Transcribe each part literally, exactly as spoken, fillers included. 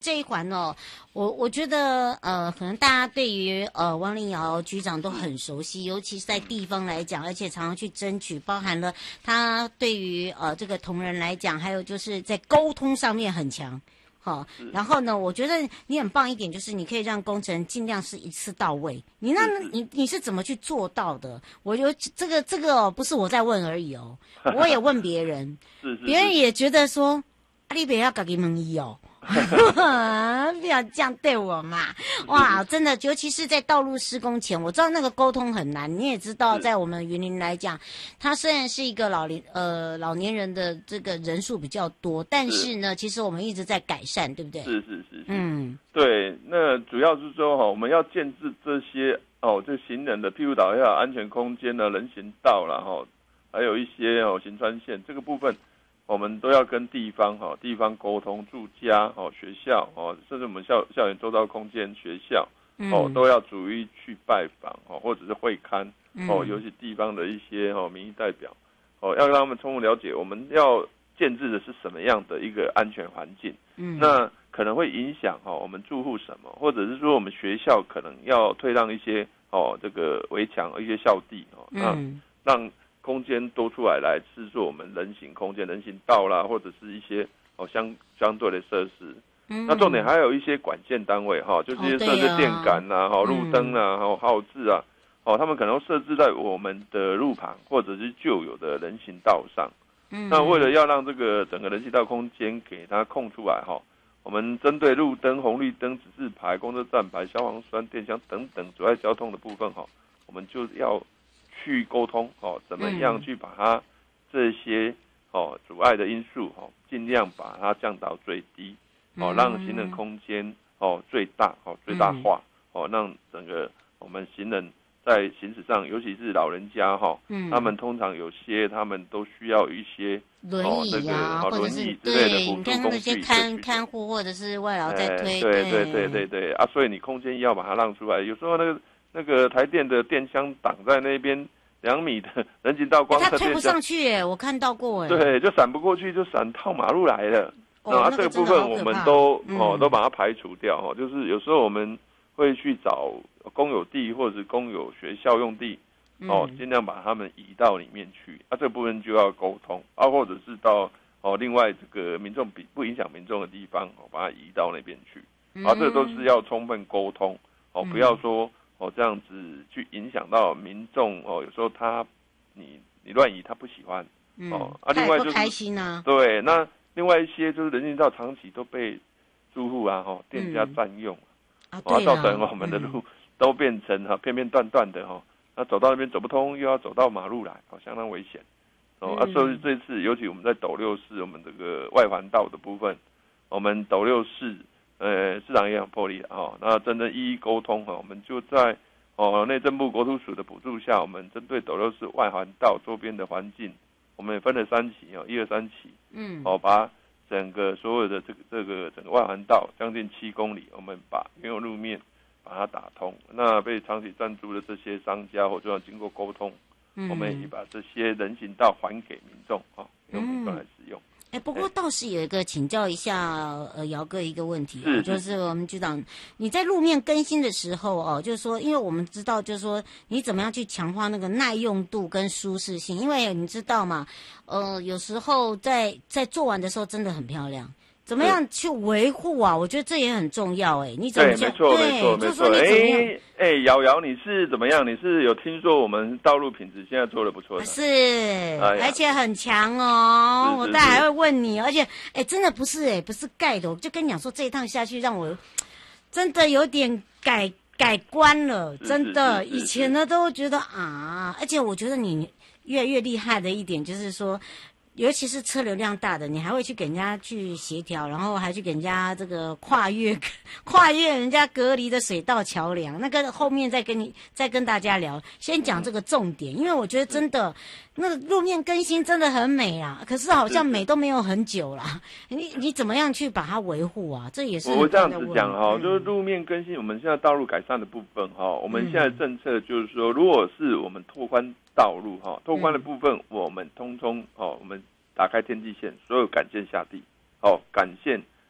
这一环哦，我我觉得呃，可能大家对于呃汪林瑶局长都很熟悉，尤其是在地方来讲，而且常常去争取，包含了他对于呃这个同仁来讲，还有就是在沟通上面很强。好，然后呢，我觉得你很棒一点，就是你可以让工程尽量是一次到位。你那，你你是怎么去做到的？我觉得这个这个哦，不是我在问而已哦，我也问别人，别人也觉得说，啊，你不要自己问伊哦。不要这样对我嘛！哇，真的，尤其是在道路施工前，我知道那个沟通很难。你也知道，在我们云林来讲，它虽然是一个老年呃老年人的这个人数比较多，但是呢，其实我们一直在改善，对不对？ 是是是是， 嗯， 对。那主要是说哈，我们要建制这些哦，这行人的庇护岛要安全空间的人行道啦哈，还有一些哦行川线这个部分。我们都要跟地方哈地方沟通，住家哦学校哦，甚至我们校校园周遭空间学校哦、嗯、都要逐一去拜访哦，或者是会勘哦，尤其地方的一些哦民意代表哦，要让他们充分了解我们要建制的是什么样的一个安全环境。嗯，那可能会影响哦我们住户什么，或者是说我们学校可能要退让一些哦这个围墙一些校地哦，那、嗯、让。空间多出来来制作我们人行空间、人行道啦，或者是一些哦相相对的设施。嗯，那重点还有一些管线单位哈，就是一些设置电杆啦、哈、哦、路灯啦、还有号志啊，哦，他们可能设置在我们的路旁或者是旧有的人行道上。嗯，那为了要让这个整个人行道空间给它空出来哈，我们针对路灯、红绿灯、指示牌、公车站牌、消防栓、电箱等等阻碍交通的部分哈，我们就要。去沟通哦，怎么样去把它这些哦阻碍的因素哦，尽量把它降到最低哦，让行人空间哦最大哦最大化哦，让整个我们行人在行驶上，尤其是老人家哈、嗯，他们通常有些他们都需要一些轮椅啊， 哦、那个、或者是轮椅之类的辅助工具， 那些看看护或者是外劳在推， 哎、对对对对对啊，所以你空间要把它让出来，有时候那个。那个台电的电箱挡在那边两米的人行道，光它推不上去耶，我看到过哎。 对，就闪不过去，就闪套马路来了。哦，那、啊、这个部分我们都、嗯、哦都把它排除掉哦，就是有时候我们会去找公有地或者是公有学校用地哦，尽量把他们移到里面去。啊，这个部分就要沟通啊，或者是到哦另外这个民众比不影响民众的地方哦，把它移到那边去。啊，这都是要充分沟通哦，不要说。哦，这样子去影响到民众哦，有时候他你你乱移他不喜欢、嗯、哦，啊，另外就是开心啊， 对，那另外一些就是人行道长期都被住户啊哈、哦、店家占用、 嗯、啊， 哦、造成我们的路、嗯、都变成哈、啊、片片段段的哈、哦，那走到那边走不通，又要走到马路来，哦，相当危险哦、嗯、啊，所以这次尤其我们在斗六市我们这个外环道的部分，我们斗六市。呃，市长也很破例的哈，那真的一一沟通哈，我们就在哦内政部国土署的补助下，我们针对斗六市外环道周边的环境，我们也分了三期哦，一二三期，嗯，哦把整个所有的这个这个整个外环道将近七公里，我们把原有路面把它打通，那被长期赞助的这些商家或者要经过沟通，嗯，我们也把这些人行道还给民众啊，由民众来使用。 哎，不过倒是有一个请教一下呃姚哥一个问题、哦，就是我们局长你在路面更新的时候哦，就是说，因为我们知道，就是说你怎么样去强化那个耐用度跟舒适性，因为你知道嘛，呃，有时候在在做完的时候真的很漂亮。怎么样去维护啊？我觉得这也很重要哎、欸。你怎么对？没错，没错，没错。哎哎，瑶瑶，你是怎么样？你是有听说我们道路品质现在做得不错的？ 是，哎、而且很强哦。我待会还会问你，而且哎，真的不是哎，不是盖的，我就跟你讲说，这一趟下去让我真的有点改改观了，真的。以前呢都觉得啊，而且我觉得你越来越厉害的一点就是说。尤其是车流量大的，你还会去给人家去协调，然后还去给人家这个跨越跨越人家隔离的水道桥梁，那个后面再跟你再跟大家聊。先讲这个重点，因为我觉得真的那个路面更新真的很美啊，可是好像美都没有很久啦。你你怎么样去把它维护啊？这也是我这样子讲哈、哦嗯，就是路面更新，我们现在道路改善的部分哈、哦，我们现在政策就是说，如果是我们拓宽道路哈，拓宽的部分，我们通通哦，我们打开天际线，所有干线下地，哦，干线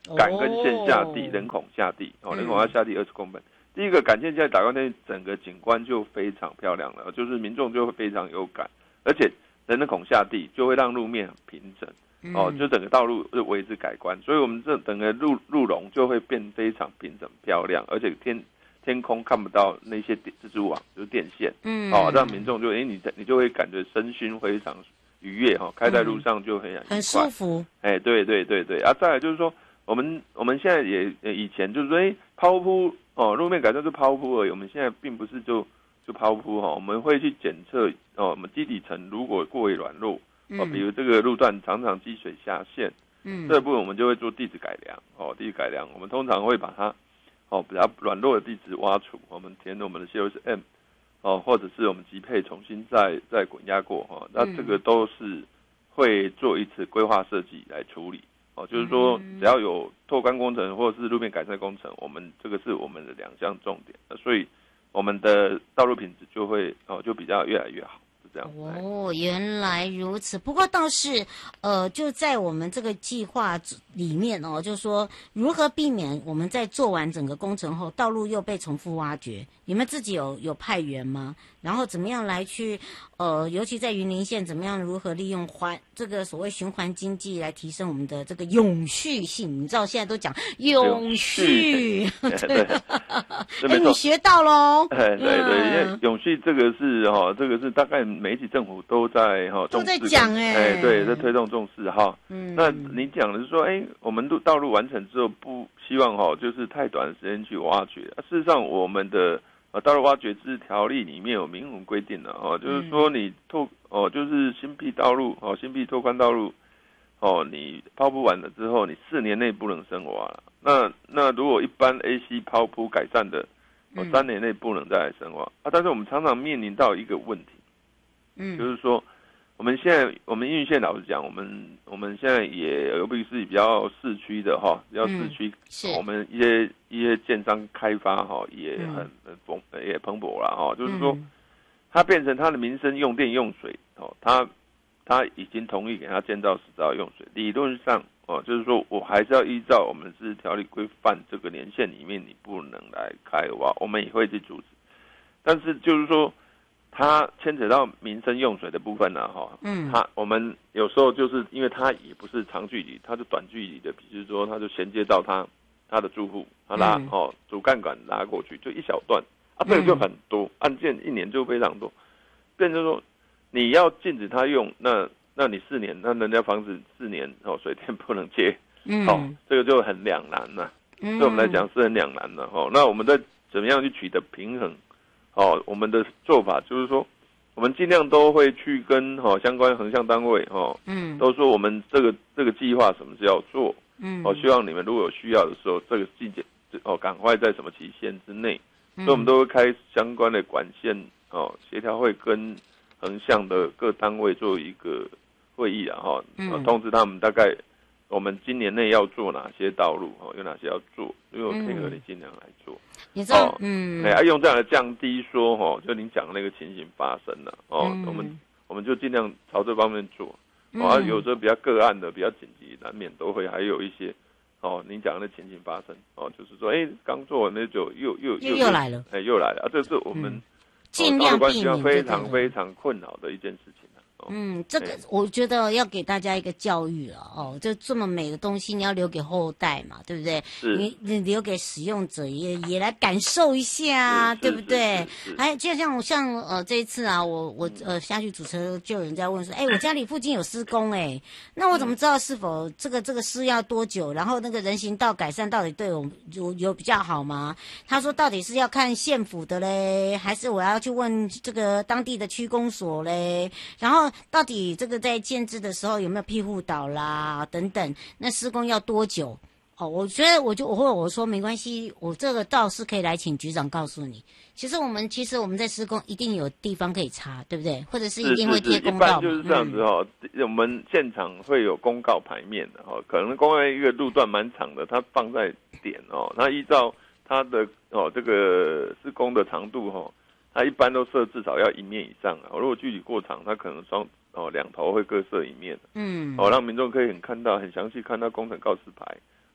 杆跟线下地，人孔下地，哦，人孔要下地二十公分。嗯、第一个杆线下地打光天，整个景观就非常漂亮了，就是民众就会非常有感，而且人的孔下地就会让路面很平整，哦，就整个道路就为之改观，所以我们这整个路路容就会变非常平整漂亮，而且天天空看不到那些蜘蛛网，就是电线，嗯，哦，让民众就哎、欸、你你就会感觉身心非常愉悦哈、哦，开在路上就很很舒服， 哎、欸，对对对对，啊，再来就是说。我们我们现在也以前就是说，哎、欸，抛铺哦，路面改造是抛铺而已。我们现在并不是就就抛铺哈，我们会去检测哦，我们基底层如果过于软弱哦，比如这个路段常常积水下陷，嗯，这部分我们就会做地质改良哦，地质改良，我们通常会把它哦比较软弱的地质挖除，我们填我们的 C O S M 哦，或者是我们级配重新再再滚压过哈、哦，那这个都是会做一次规划设计来处理。哦，就是说，只要有拓宽工程或者是路面改善工程，我们这个是我们的两项重点，所以我们的道路品质就会哦就比较越来越好，是这样。 哦，原来如此。不过倒是呃，就在我们这个计划里面哦，就是说如何避免我们在做完整个工程后，道路又被重复挖掘？你们自己有有派员吗？然后怎么样来去呃，尤其在云林县，怎么样如何利用环这个所谓循环经济来提升我们的这个永续性？你知道现在都讲永续，对，哎，你学到喽？ 哎，对对，因为永续这个是哈、哦，这个是大概每一级政府都在哈、哦、 都在讲哎， 哎，对，在推动重视哈。嗯，那你讲的是说，哎，我们路道路完成之后，不希望哈、哦，就是太短的时间去挖掘。事实上，我们的呃，道路挖掘制条例里面有明文规定的哦，就是说你拓哦，就是新辟道路哦，新辟拓宽道路哦，你抛铺完了之后，你四年内不能深挖了。那那如果一般 A C 抛铺改善的，哦，三年内不能再来深挖啊。但是我们常常面临到一个问题，嗯，就是说我们现在我们云县老实讲，我们我们现在也尤其是比较市区的哈，比较市区、嗯，是我们一些一些建商开发哈也很很蓬、嗯、也蓬勃了哈，就是说、嗯、它变成它的民生用电用水哦，它它已经同意给它建造十兆用水，理论上哦就是说我还是要依照我们自治条例规范这个年限里面你不能来开挖，我们也会去阻止，但是就是说。它牵扯到民生用水的部分呢、啊，哈，嗯，它我们有时候就是因为它也不是长距离，它是短距离的，比如说它就衔接到它它的住户，它拉、嗯、哦主干管拉过去就一小段啊，这个就很多、嗯、案件一年就非常多，变成说你要禁止它用，那那你四年，那人家房子四年哦水电不能接，嗯，哦这个就很两难了、啊，嗯、对我们来讲是很两难的哦，那我们在怎么样去取得平衡？哦，我们的做法就是说，我们尽量都会去跟哦相关横向单位哦，嗯，都说我们这个这个计划什么时候要做，嗯，哦，希望你们如果有需要的时候，这个季节哦赶快在什么期限之内，嗯、所以我们都会开相关的管线哦协调会跟横向的各单位做一个会议啊哈，嗯，通知他们大概我们今年内要做哪些道路哦，有哪些要做，因为我配合你尽量来做。嗯你知道，哦、嗯， 哎，用这样来降低说，哦，就您讲的那个情形发生了，哦，嗯、我们我们就尽量朝这方面做，哦，啊、有时候比较个案的、比较紧急，难免都会还有一些，哦，您讲的情形发生，哦，就是说，哎，刚做完那就又又又又来了， 哎，又来了，啊，这是我们、嗯、 尽量避免非常非常困扰的一件事情。 嗯，这个我觉得要给大家一个教育了哦，就这么美的东西，你要留给后代嘛，对不对？你你留给使用者也也来感受一下，对不对？哎，就像像呃这一次啊，我我呃下去主车就有人在问说，哎，我家里附近有施工哎，那我怎么知道是否这个这个施要多久？然后那个人行道改善到底对我有有比较好吗？他说到底是要看县府的嘞，还是我要去问这个当地的区公所嘞？然后。到底这个在建制的时候有没有庇护岛啦等等？那施工要多久？哦，我觉得我就我或我说没关系，我这个倒是可以来请局长告诉你。其实我们其实我们在施工一定有地方可以查，对不对？或者是一定会贴公告。 一般就是这样子哦。嗯、我们现场会有公告牌面的哈、哦，可能公告一个路段蛮长的，它放在点哦，它依照它的哦这个施工的长度哈、哦。它一般都设至少要一面以上啊，如果距离过长，它可能双哦两头会各设一面，嗯，哦让民众可以很看到很详细看到工程告示牌，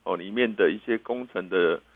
哦里面的一些工程的